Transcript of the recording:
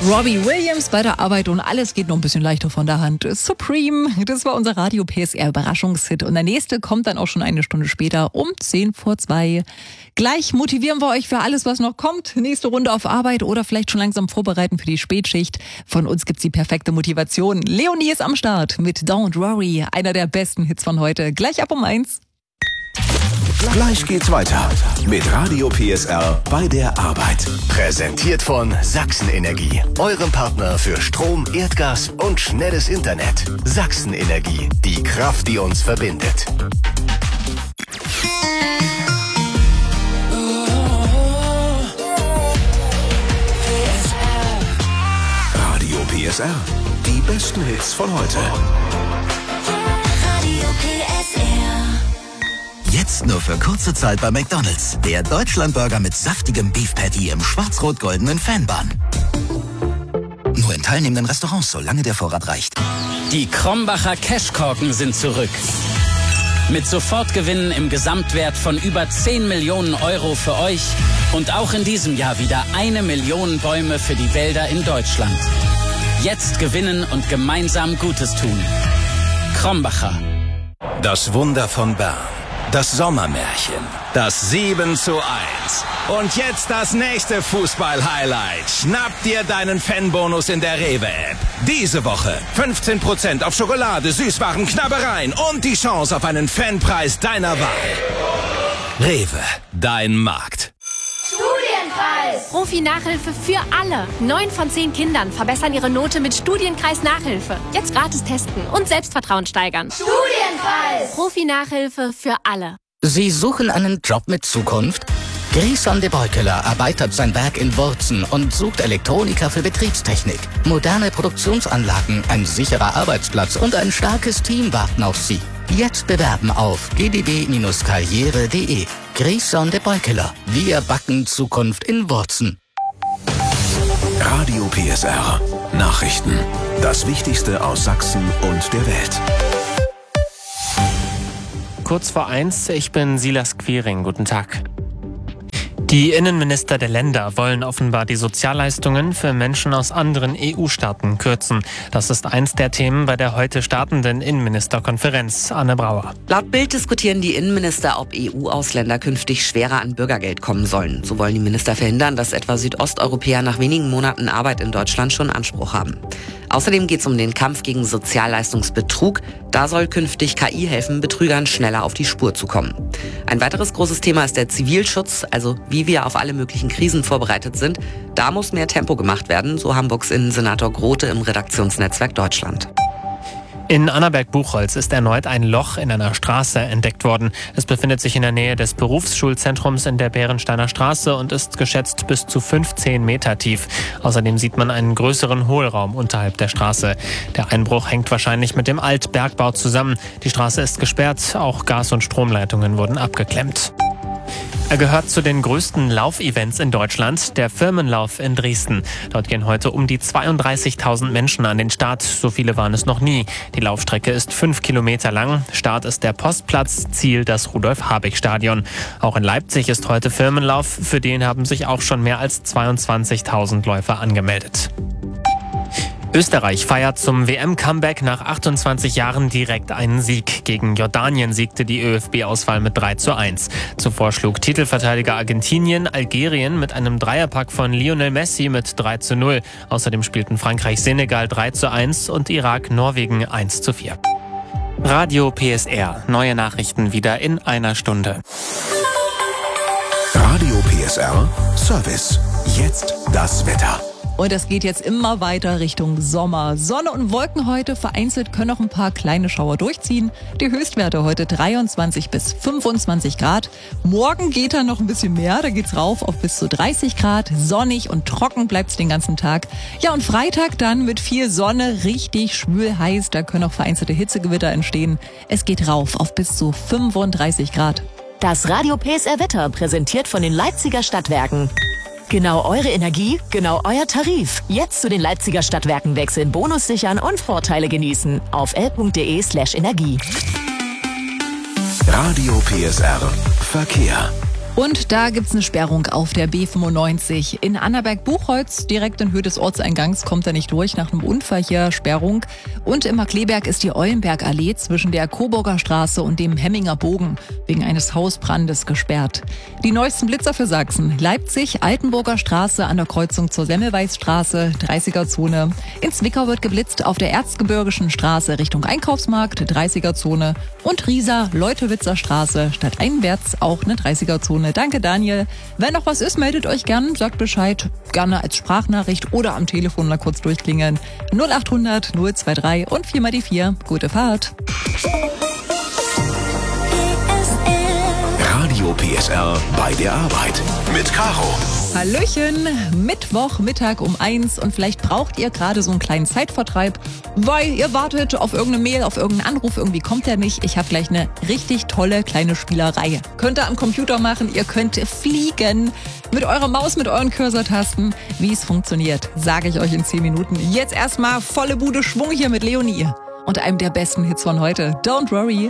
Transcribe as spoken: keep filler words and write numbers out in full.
Robbie Williams bei der Arbeit und alles geht noch ein bisschen leichter von der Hand. Supreme, das war unser Radio P S R Überraschungshit. Und der nächste kommt dann auch schon eine Stunde später um zehn vor zwei. Gleich motivieren wir euch für alles, was noch kommt. Nächste Runde auf Arbeit oder vielleicht schon langsam vorbereiten für die Spätschicht. Von uns gibt's die perfekte Motivation. Leonie ist am Start mit Don't Worry, einer der besten Hits von heute. Gleich ab um eins. Gleich geht's weiter mit Radio P S R bei der Arbeit. Präsentiert von Sachsenenergie, eurem Partner für Strom, Erdgas und schnelles Internet. Sachsenenergie, die Kraft, die uns verbindet. Radio P S R, die besten Hits von heute. Radio P S R. Jetzt nur für kurze Zeit bei McDonald's. Der Deutschlandburger mit saftigem Beef Patty im schwarz-rot-goldenen Fanbun. Nur in teilnehmenden Restaurants, solange der Vorrat reicht. Die Krombacher Cashkorken sind zurück. Mit Sofortgewinnen im Gesamtwert von über zehn Millionen Euro für euch und auch in diesem Jahr wieder eine Million Bäume für die Wälder in Deutschland. Jetzt gewinnen und gemeinsam Gutes tun. Krombacher. Das Wunder von Bern. Das Sommermärchen. Das sieben zu eins. Und jetzt das nächste Fußball-Highlight. Schnapp dir deinen Fanbonus in der Rewe-App. Diese Woche fünfzehn Prozent auf Schokolade, Süßwaren, Knabbereien und die Chance auf einen Fanpreis deiner Wahl. Rewe, dein Markt. Studienkreis! Profi-Nachhilfe für alle. Neun von zehn Kindern verbessern ihre Note mit Studienkreis-Nachhilfe. Jetzt gratis testen und Selbstvertrauen steigern. Studienkreis! Profi-Nachhilfe für alle. Sie suchen einen Job mit Zukunft? Grison de Beukeler erweitert sein Werk in Wurzen und sucht Elektroniker für Betriebstechnik. Moderne Produktionsanlagen, ein sicherer Arbeitsplatz und ein starkes Team warten auf Sie. Jetzt bewerben auf g d b karriere punkt d e. Grison de Beukeler. Wir backen Zukunft in Wurzen. Radio P S R. Nachrichten. Das Wichtigste aus Sachsen und der Welt. Kurz vor eins, ich bin Silas Quiring. Guten Tag. Die Innenminister der Länder wollen offenbar die Sozialleistungen für Menschen aus anderen E U-Staaten kürzen. Das ist eins der Themen bei der heute startenden Innenministerkonferenz. Anne Brauer. Laut Bild diskutieren die Innenminister, ob E U-Ausländer künftig schwerer an Bürgergeld kommen sollen. So wollen die Minister verhindern, dass etwa Südosteuropäer nach wenigen Monaten Arbeit in Deutschland schon Anspruch haben. Außerdem geht es um den Kampf gegen Sozialleistungsbetrug. Da soll künftig K I helfen, Betrügern schneller auf die Spur zu kommen. Ein weiteres großes Thema ist der Zivilschutz, also wie wir auf alle möglichen Krisen vorbereitet sind. Da muss mehr Tempo gemacht werden, so Hamburgs Innensenator Grote im Redaktionsnetzwerk Deutschland. In Annaberg-Buchholz ist erneut ein Loch in einer Straße entdeckt worden. Es befindet sich in der Nähe des Berufsschulzentrums in der Bärensteiner Straße und ist geschätzt bis zu fünfzehn Meter tief. Außerdem sieht man einen größeren Hohlraum unterhalb der Straße. Der Einbruch hängt wahrscheinlich mit dem Altbergbau zusammen. Die Straße ist gesperrt, auch Gas- und Stromleitungen wurden abgeklemmt. Er gehört zu den größten Laufevents in Deutschland, der Firmenlauf in Dresden. Dort gehen heute um die zweiunddreißigtausend Menschen an den Start. So viele waren es noch nie. Die Laufstrecke ist fünf Kilometer lang. Start ist der Postplatz, Ziel das Rudolf-Habig-Stadion. Auch in Leipzig ist heute Firmenlauf. Für den haben sich auch schon mehr als zweiundzwanzigtausend Läufer angemeldet. Österreich feiert zum W M-Comeback nach achtundzwanzig Jahren direkt einen Sieg. Gegen Jordanien siegte die Ö F B-Auswahl mit drei zu eins. Zuvor schlug Titelverteidiger Argentinien Algerien mit einem Dreierpack von Lionel Messi mit drei zu null. Außerdem spielten Frankreich-Senegal drei zu eins und Irak-Norwegen eins zu vier. Radio P S R. Neue Nachrichten wieder in einer Stunde. Radio P S R Service. Jetzt das Wetter. Und es geht jetzt immer weiter Richtung Sommer. Sonne und Wolken heute, vereinzelt können noch ein paar kleine Schauer durchziehen. Die Höchstwerte heute dreiundzwanzig bis fünfundzwanzig Grad. Morgen geht da noch ein bisschen mehr, da geht's rauf auf bis zu dreißig Grad. Sonnig und trocken bleibt's den ganzen Tag. Ja, und Freitag dann mit viel Sonne, richtig schwül heiß. Da können auch vereinzelte Hitzegewitter entstehen. Es geht rauf auf bis zu fünfunddreißig Grad. Das Radio P S R Wetter präsentiert von den Leipziger Stadtwerken. Genau eure Energie, genau euer Tarif. Jetzt zu den Leipziger Stadtwerken wechseln, Bonus sichern und Vorteile genießen. Auf l punkt d e slash energie. Radio P S R Verkehr. Und da gibt's eine Sperrung auf der B fünfundneunzig. In Annaberg-Buchholz, direkt in Höhe des Ortseingangs, kommt er nicht durch nach einem Unfall hier, Sperrung. Und in Markleberg ist die Eulenbergallee zwischen der Coburger Straße und dem Hemminger Bogen wegen eines Hausbrandes gesperrt. Die neuesten Blitzer für Sachsen. Leipzig, Altenburger Straße an der Kreuzung zur Semmelweisstraße, dreißiger-Zone. In Zwickau wird geblitzt auf der Erzgebirgischen Straße Richtung Einkaufsmarkt, dreißiger-Zone. Und Riesa, Leutewitzer Straße, stadteinwärts auch eine dreißiger-Zone. Danke, Daniel. Wenn noch was ist, meldet euch gern, sagt Bescheid. Gerne als Sprachnachricht oder am Telefon mal kurz durchklingeln. null acht hundert null zwei drei und vier mal die vier. Gute Fahrt. Radio P S R bei der Arbeit mit Caro. Hallöchen, Mittwoch, Mittag um eins und vielleicht braucht ihr gerade so einen kleinen Zeitvertreib, weil ihr wartet auf irgendeine Mail, auf irgendeinen Anruf, irgendwie kommt der nicht. Ich habe gleich eine richtig tolle kleine Spielerei. Könnt ihr am Computer machen, ihr könnt fliegen mit eurer Maus, mit euren Cursor-Tasten. Wie es funktioniert, sage ich euch in zehn Minuten. Jetzt erstmal volle Bude Schwung hier mit Leonie und einem der besten Hits von heute. Don't Worry.